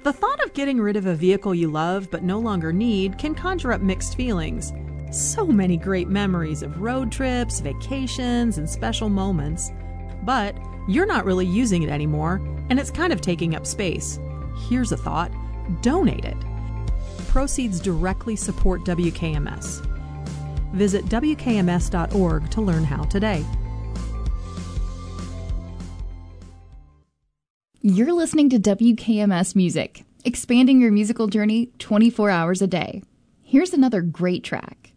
The thought of getting rid of a vehicle you love but no longer need can conjure up mixed feelings. So many great memories of road trips, vacations, and special moments. But you're not really using it anymore, and it's kind of taking up space. Here's a thought: donate it. Proceeds directly support WKMS. Visit WKMS.org to learn how today. You're listening to WKMS Music, expanding your musical journey 24 hours a day. Here's another great track.